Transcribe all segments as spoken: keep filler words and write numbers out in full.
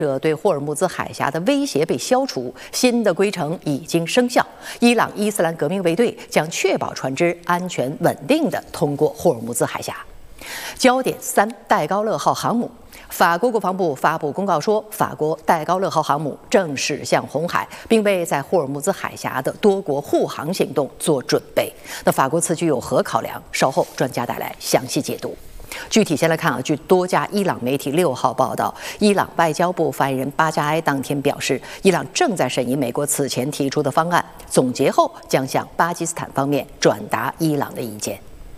者对霍尔木兹海峡的威胁被消除，新的规程已经生效。伊朗伊斯兰革命卫队将确保船只安全稳定地通过霍尔木兹海峡。焦点三：戴高乐号航母。法国国防部发布公告说，法国戴高乐号航母正驶向红海，并为在霍尔木兹海峡的多国护航行动做准备。那法国此举有何考量？稍后专家带来详细解读。具体先来看啊，据多家伊朗媒体六号报道，伊朗外交部发言人巴加埃当天表示，伊朗正在审议美国此前提出的方案，总结后将向巴基斯坦方面转达伊朗的意见。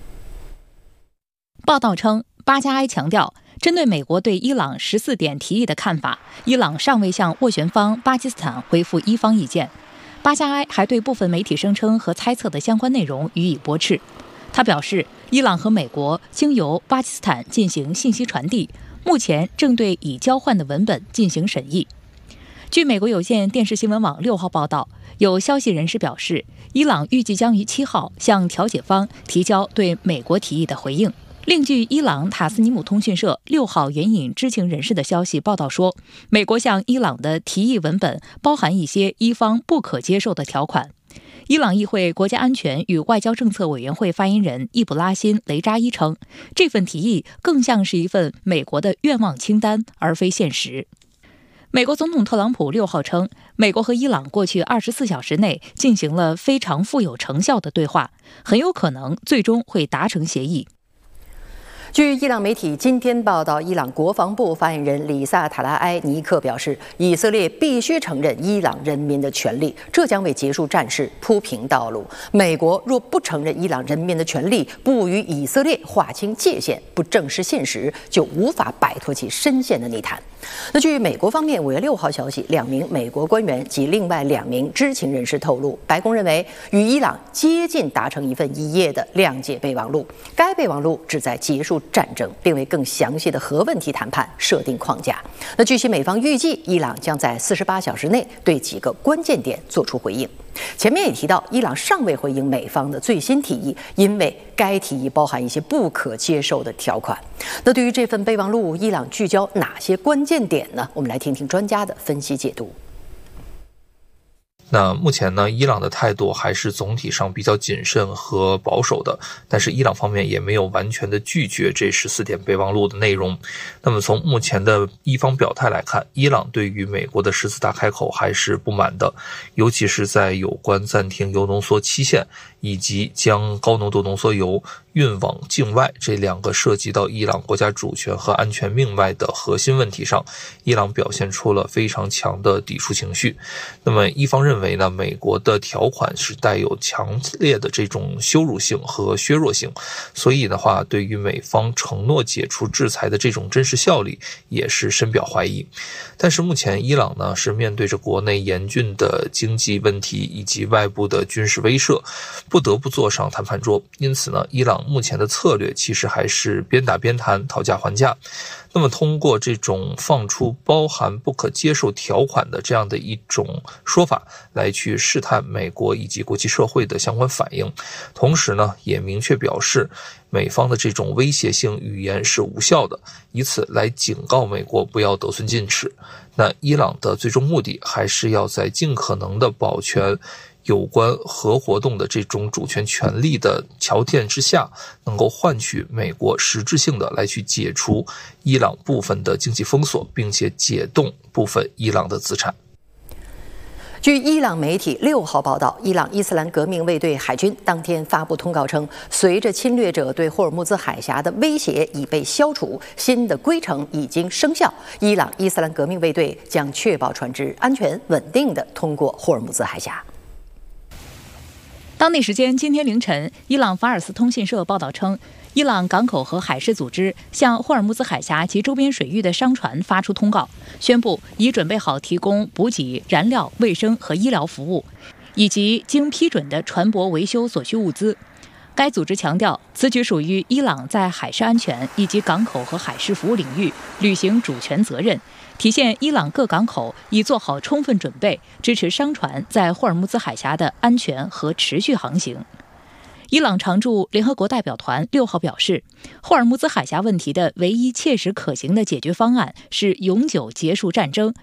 报道称，巴加埃强调，针对美国对伊朗十四点提议的看法，伊朗尚未向斡旋方巴基斯坦回复伊方意见。巴加埃还对部分媒体声称和猜测的相关内容予以驳斥。他表示，伊朗和美国经由巴基斯坦进行信息传递，目前正对已交换的文本进行审议。据美国有线电视新闻网六号报道，有消息人士表示，伊朗预计将于七号向调解方提交对美国提议的回应。另据伊朗塔斯尼姆通讯社六号援引知情人士的消息报道说，美国向伊朗的提议文本包含一些伊方不可接受的条款。伊朗议会国家安全与外交政策委员会发言人易卜拉欣·雷扎伊称，这份提议更像是一份美国的愿望清单，而非现实。美国总统特朗普六号称，美国和伊朗过去二十四小时内进行了非常富有成效的对话，很有可能最终会达成协议。 据伊朗媒体今天报道，伊朗国防部发言人里萨塔拉埃尼克表示，以色列必须承认伊朗人民的权利，这将为结束战事铺平道路。美国若不承认伊朗人民的权利，不与以色列划清界限，不正视现实，就无法摆脱其深陷的泥潭。那据美国方面五月六号消息，两名美国官员及另外两名知情人士透露，白宫认为与伊朗接近达成一份一页的谅解备忘录，该备忘录旨在结束战争，并为更详细的核问题谈判设定框架。那据悉，美方预计伊朗将在四十八小时内对几个关键点做出回应。前面也提到，伊朗尚未回应美方的最新提议，因为该提议包含一些不可接受的条款。那对于这份备忘录，伊朗聚焦哪些关键点呢？我们来听听专家的分析解读。 那目前呢，伊朗的态度还是总体上比较谨慎和保守的，但是伊朗方面也没有完全的拒绝这十四点备忘录的内容。那么从目前的伊方表态来看，伊朗对于美国的十四大开口还是不满的，尤其是在有关暂停铀浓缩期限以及将高浓度浓缩铀运往境外这两个涉及到伊朗国家主权和安全命脉的核心问题上，伊朗表现出了非常强的抵触情绪。那么伊方认为呢，美国的条款是带有强烈的这种羞辱性和削弱性，所以的话，对于美方承诺解除制裁的这种真实效力也是深表怀疑。但是目前伊朗呢是面对着国内严峻的经济问题以及外部的军事威慑，不得不坐上谈判桌。因此呢，伊朗目前的策略其实还是边打边谈，讨价还价。那么通过这种放出包含不可接受条款的这样的一种说法来去试探美国以及国际社会的相关反应，同时呢也明确表示美方的这种威胁性语言是无效的，以此来警告美国不要得寸进尺。那伊朗的最终目的还是要在尽可能的保全有关核活动的这种主权权利的条件之下，能够换取美国实质性的来去解除伊朗部分的经济封锁，并且解冻部分伊朗的资产。 据伊朗媒体六号报道，伊朗伊斯兰革命卫队海军当天发布通告称，随着侵略者对霍尔木兹海峡的威胁已被消除，新的规程已经生效，伊朗伊斯兰革命卫队将确保船只安全稳定地通过霍尔木兹海峡。 当地时间今天凌晨，伊朗法尔斯通讯社报道称，伊朗港口和海事组织向霍尔木兹海峡及周边水域的商船发出通告，宣布已准备好提供补给、燃料、卫生和医疗服务，以及经批准的船舶维修所需物资。该组织强调，此举属于伊朗在海事安全以及港口和海事服务领域履行主权责任，体现伊朗各港口已做好充分准备，支持商船在霍尔木兹海峡的安全和持续航行。 伊朗常驻联合国代表团六号表示，霍尔木兹海峡问题的唯一切实可行的解决方案是永久结束战争，